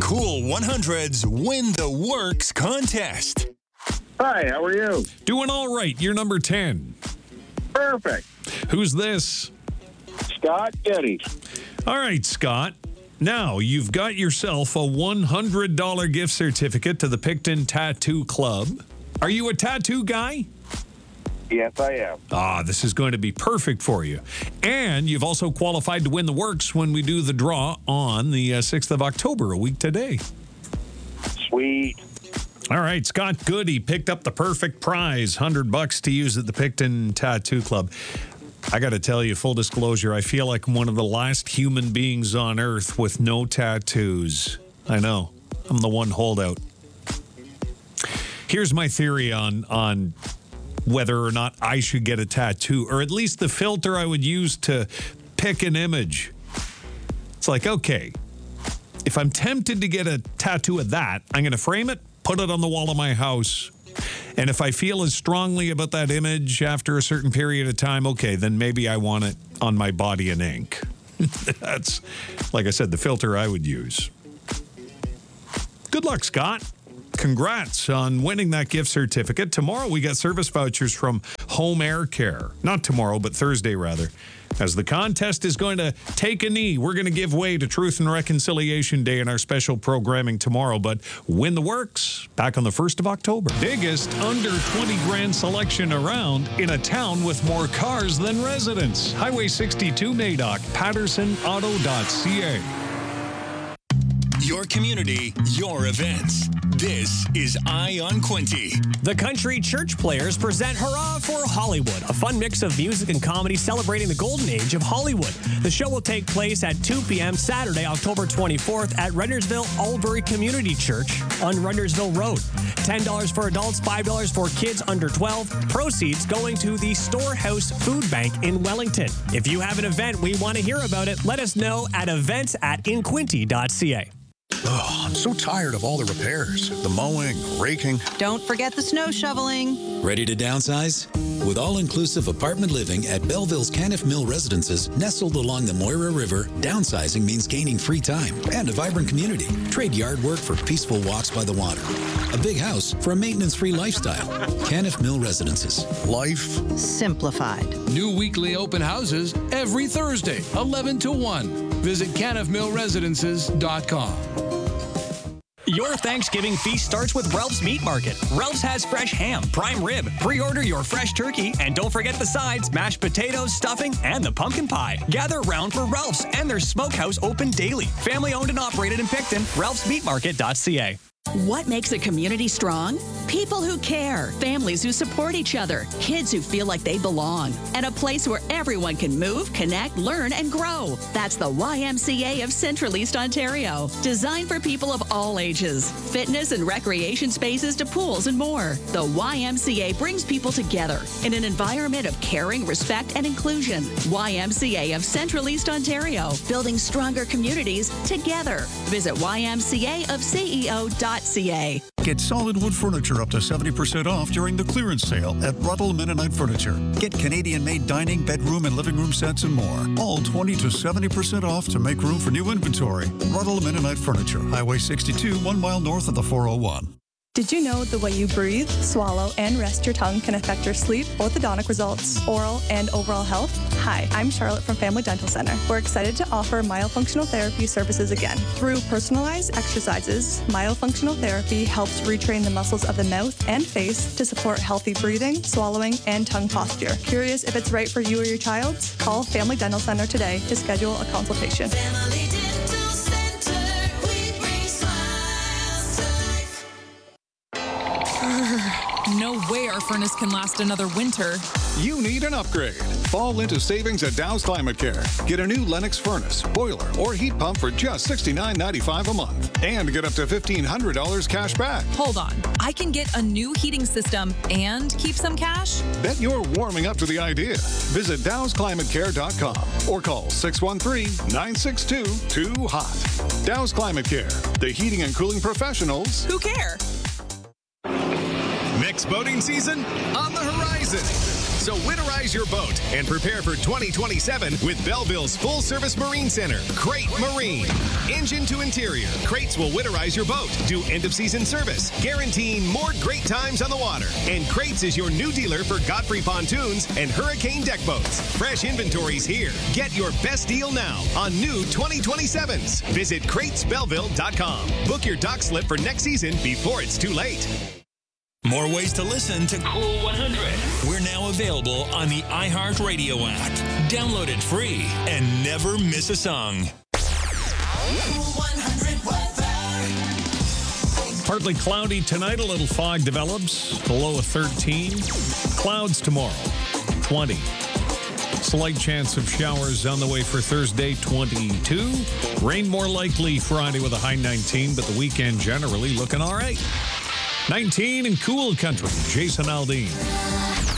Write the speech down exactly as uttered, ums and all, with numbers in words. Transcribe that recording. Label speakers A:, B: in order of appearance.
A: Cool one hundred's Win the Works contest.
B: Hi, how are you?
C: Doing all right. You're number ten.
B: Perfect.
C: Who's this?
B: Scott Getty.
C: All right, Scott. Now, you've got yourself a one hundred dollars gift certificate to the Picton Tattoo Club. Are you a tattoo guy?
B: Yes, I am.
C: Ah, this is going to be perfect for you. And you've also qualified to win the works when we do the draw on the uh, sixth of October, a week today.
B: Sweet.
C: All right, Scott Goody picked up the perfect prize, one hundred bucks to use at the Picton Tattoo Club. I got to tell you, full disclosure, I feel like I'm one of the last human beings on earth with no tattoos. I know. I'm the one holdout. Here's my theory on on whether or not I should get a tattoo, or at least the filter I would use to pick an image. It's like, okay, if I'm tempted to get a tattoo of that, I'm going to frame it, put it on the wall of my house. And if I feel as strongly about that image after a certain period of time, okay, then maybe I want it on my body in ink. That's, like I said, the filter I would use. Good luck, Scott. Congrats on winning that gift certificate. Tomorrow we got service vouchers from Home Air Care. Not tomorrow, but Thursday, rather. As the contest is going to take a knee, we're going to give way to Truth and Reconciliation Day in our special programming tomorrow. But Win the Works, back on the first of October. Biggest under twenty grand selection around in a town with more cars than residents. Highway sixty-two, Madoc, Patterson Auto dot C A.
A: Your community, your events. This is Eye on Quinte.
D: The Country Church Players present Hurrah for Hollywood, a fun mix of music and comedy celebrating the golden age of Hollywood. The show will take place at two p.m. Saturday, October twenty-fourth at Rendersville Albury Community Church on Rendersville Road. ten dollars for adults, five dollars for kids under twelve. Proceeds going to the Storehouse Food Bank in Wellington. If you have an event, we want to hear about it. Let us know at events at inquinte dot c a.
E: Oh, I'm so tired of all the repairs. The mowing, raking.
F: Don't forget the snow shoveling.
G: Ready to downsize? With all-inclusive apartment living at Belleville's Caniff Mill Residences, nestled along the Moira River, downsizing means gaining free time and a vibrant community. Trade yard work for peaceful walks by the water. A big house for a maintenance-free lifestyle. Caniff Mill Residences.
E: Life
F: simplified.
H: New weekly open houses every Thursday, eleven to one. Visit caniff mill residences dot com.
D: Your Thanksgiving feast starts with Ralph's Meat Market. Ralph's has fresh ham, prime rib. Pre-order your fresh turkey, and don't forget the sides, mashed potatoes, stuffing, and the pumpkin pie. Gather round for Ralph's and their smokehouse open daily. Family owned and operated in Picton. ralphs meat market dot c a.
I: What makes a community strong? People who care, families who support each other, kids who feel like they belong, and a place where everyone can move, connect, learn, and grow. That's the Y M C A of Central East Ontario. Designed for people of all ages. Fitness and recreation spaces to pools and more. The Y M C A brings people together in an environment of caring, respect, and inclusion. Y M C A of Central East Ontario. Building stronger communities together. Visit Y M C A of C E O dot C A.
E: Get solid wood furniture up to seventy percent off during the clearance sale at Ruddle Mennonite Furniture. Get Canadian-made dining, bedroom, and living room sets and more. All twenty to seventy percent off to make room for new inventory. Ruddle Mennonite Furniture, Highway sixty-two, one mile north of the four oh one.
J: Did you know the way you breathe, swallow, and rest your tongue can affect your sleep, orthodontic results, oral, and overall health? Hi, I'm Charlotte from Family Dental Center. We're excited to offer myofunctional therapy services again. Through personalized exercises, myofunctional therapy helps retrain the muscles of the mouth and face to support healthy breathing, swallowing, and tongue posture. Curious if it's right for you or your child? Call Family Dental Center today to schedule a consultation.
K: Family Dental Center, we bring smiles to life.
L: No way our furnace can last another winter.
M: You need an upgrade. Fall into savings at Dow's Climate Care. Get a new Lennox furnace, boiler, or heat pump for just sixty-nine ninety-five a month. And get up to fifteen hundred dollars cash back.
L: Hold on. I can get a new heating system and keep some cash?
M: Bet you're warming up to the idea. Visit dows climate care dot com or call six one three, nine six two, two hot. Dow's Climate Care, the heating and cooling professionals
L: who care.
N: Next boating season on the horizon. So winterize your boat and prepare for twenty twenty-seven with Belleville's full-service marine center, Crate Marine. Engine to interior, Crates will winterize your boat, do end-of-season service, guaranteeing more great times on the water. And Crates is your new dealer for Godfrey pontoons and Hurricane deck boats. Fresh inventory's here. Get your best deal now on new twenty twenty-sevens. Visit crates belleville dot com. Book your dock slip for next season before it's too late.
A: More ways to listen to Cool one hundred. We're now available on the iHeartRadio app. Download it free and never miss a song.
C: Partly cloudy tonight, a little fog develops, a low of thirteen. Clouds tomorrow, twenty. Slight chance of showers on the way for Thursday, twenty-two. Rain more likely Friday with a high nineteen, but the weekend generally looking all right. nineteen in Cool Country, Jason Aldean.